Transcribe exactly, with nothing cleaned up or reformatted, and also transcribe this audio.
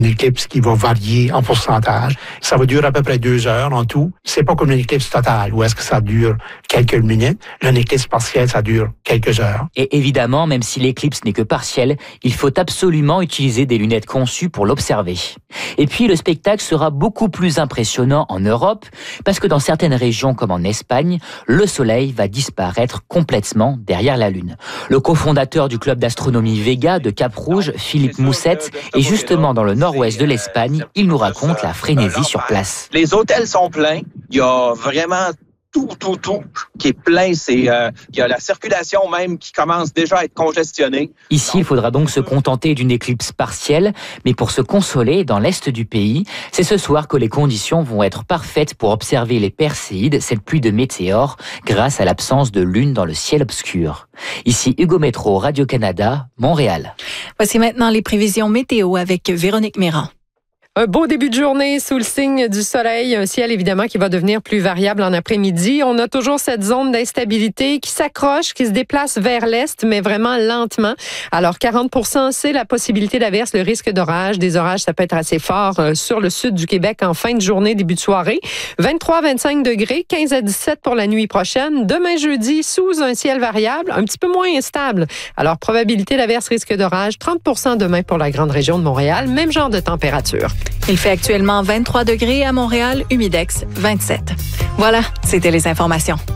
Une éclipse qui va varier en pourcentage. Ça va durer à peu près deux heures en tout. C'est pas comme une éclipse totale où est-ce que ça dure quelques minutes. Une éclipse partielle, ça dure quelques heures. Et évidemment, même si l'éclipse n'est que partielle, il faut absolument utiliser des lunettes conçues pour l'observer. Et puis, le spectacle sera beaucoup plus impressionnant en Europe parce que dans certaines régions comme en Espagne, le soleil va disparaître complètement derrière la Lune. Le cofondateur du club d'astronomie Vega de Cap-Rouge, Philippe Moussette, est justement dans le nord-ouest de l'Espagne. Il nous raconte la frénésie sur place. Les hôtels sont pleins. Il y a vraiment tout, tout, tout qui est plein. C'est, euh, il y a la circulation même qui commence déjà à être congestionnée. Ici, il faudra donc se contenter d'une éclipse partielle, mais pour se consoler, dans l'est du pays, c'est ce soir que les conditions vont être parfaites pour observer les Perséides, cette pluie de météores, grâce à l'absence de lune dans le ciel obscur. Ici Hugo Métro, Radio-Canada, Montréal. Voici maintenant les prévisions météo avec Véronique Méran. Un beau début de journée sous le signe du soleil, un ciel évidemment qui va devenir plus variable en après-midi. On a toujours cette zone d'instabilité qui s'accroche, qui se déplace vers l'est, mais vraiment lentement. Alors quarante pour cent, c'est la possibilité d'averse, le risque d'orage. Des orages, ça peut être assez fort euh, sur le sud du Québec en fin de journée, début de soirée. vingt-trois à vingt-cinq degrés, quinze à dix-sept pour la nuit prochaine. Demain jeudi, sous un ciel variable, un petit peu moins instable. Alors probabilité d'averse, risque d'orage, trente pour cent demain pour la grande région de Montréal. Même genre de température. Il fait actuellement vingt-trois degrés à Montréal, humidex vingt-sept. Voilà, c'était les informations.